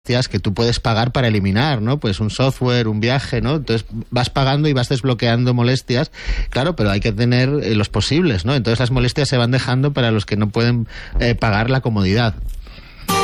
que tú puedes pagar para eliminar, ¿no? Pues un software, un viaje, ¿no? Entonces vas pagando y vas desbloqueando molestias, claro, pero hay que tener los posibles, ¿no? Entonces las molestias se van dejando para los que no pueden pagar la comodidad.